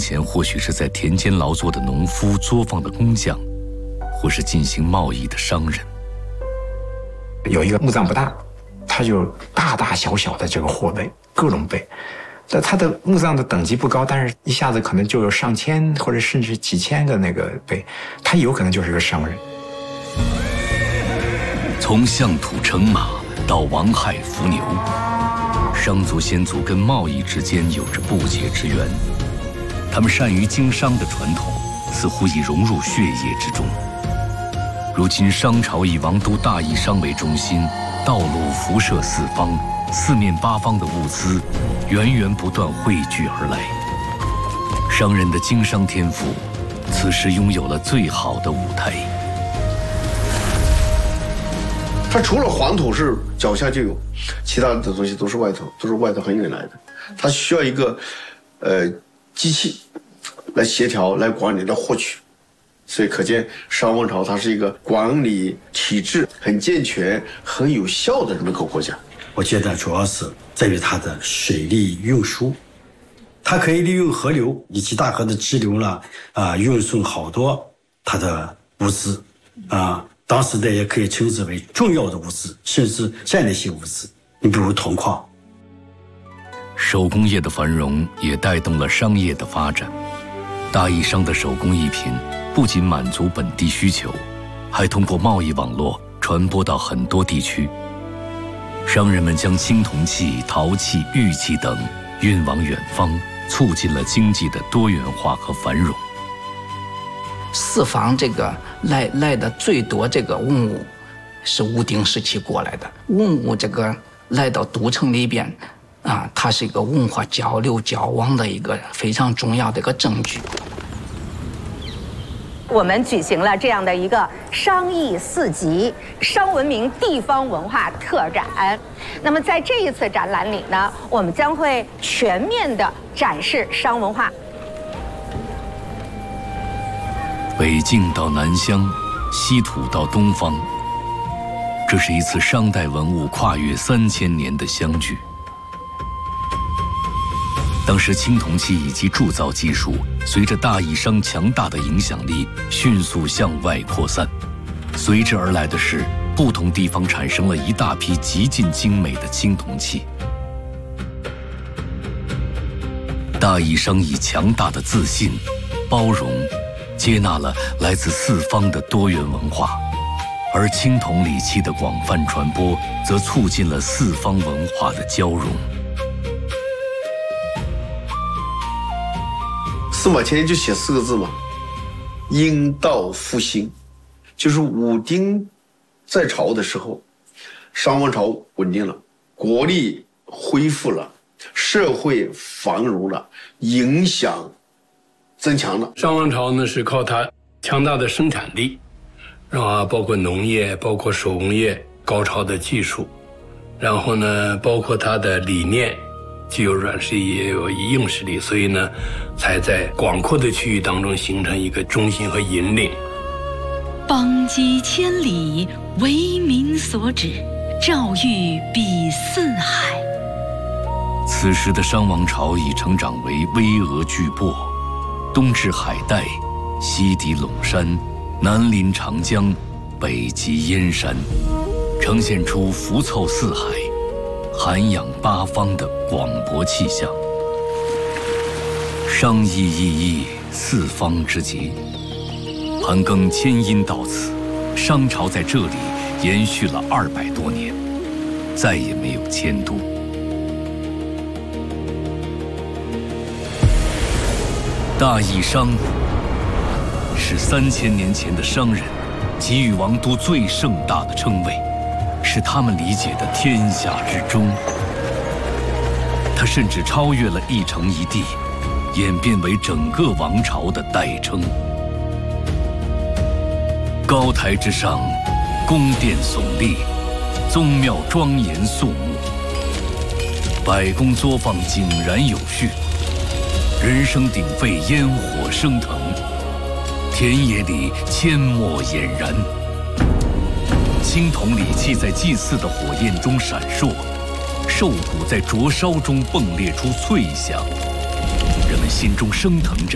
前或许是在田间劳作的农夫、作坊的工匠，或是进行贸易的商人。 有一个墓葬不大，它就大大小小的这个货碑，各种碑。但它的墓葬的等级不高，但是一下子可能就有上千或者甚至几千个那个碑，他有可能就是个商人。 从相土乘马到王亥伏牛，商族先祖跟贸易之间有着不解之缘。他们善于经商的传统，似乎已融入血液之中。如今商朝以王都大邑商为中心，道路辐射四方，四面八方的物资源源不断汇聚而来。商人的经商天赋，此时拥有了最好的舞台。 它除了黄土是脚下就有，其他的东西都是外头很远来的。它需要一个机器来协调、来管理、来获取。所以可见商王朝它是一个管理体制很健全、很有效的这么一个国家。 我觉得主要是在于它的水利运输，它可以利用河流以及大河的支流呢，运送好多它的物资，当时的也可以称之为重要的物资，甚至战略性物资。你比如铜矿。 手工业的繁荣也带动了商业的发展。大邑商的手工艺品不仅满足本地需求，还通过贸易网络传播到很多地区。商人们将青铜器、陶器、玉器等运往远方，促进了经济的多元化和繁荣。 四方这个来的最多这个文物是武丁时期过来的。文物这个来到都城里边它是一个文化交流交往的一个非常重要的一个证据。 我们举行了这样的一个商艺四级商文明地方文化特展。那么在这一次展览里呢，我们将会全面的展示商文化。 北境到南疆，西土到东方，这是一次商代文物跨越3000年的相聚。当时青铜器以及铸造技术随着大邑商强大的影响力迅速向外扩散，随之而来的是不同地方产生了一大批极尽精美的青铜器。大邑商以强大的自信、包容接纳了来自四方的多元文化，而青铜礼器的广泛传播则促进了四方文化的交融。 司马迁就写4个字嘛，殷道复兴。就是武丁在朝的时候，商王朝稳定了，国力恢复了，社会繁荣了，影响增强了。 商王朝呢是靠它强大的生产力，包括农业，包括手工业高超的技术，然后呢包括它的理念，既有软实力也有硬实力，所以呢才在广阔的区域当中形成一个中心和引领。 邦畿千里，为民所指，诏谕比四海。 此时的商王朝已成长为巍峨巨擘，东至海带，西抵陇山，南临长江，北极燕山，呈现出福凑四海、涵养八方的广博气象。商议意义，四方之极。盘庚迁殷到此，商朝在这里延续了200多年，再也没有迁都。大邑商是3000年前的商人给予王都最盛大的称谓，是他们理解的天下之中。它甚至超越了一城一地，演变为整个王朝的代称。高台之上，宫殿耸立，宗庙庄严肃穆，百宫作坊井然有序，人声鼎沸，烟火升腾，田野里阡陌俨然。青铜礼器在祭祀的火焰中闪烁，兽骨在灼烧中迸裂出脆响，人们心中升腾着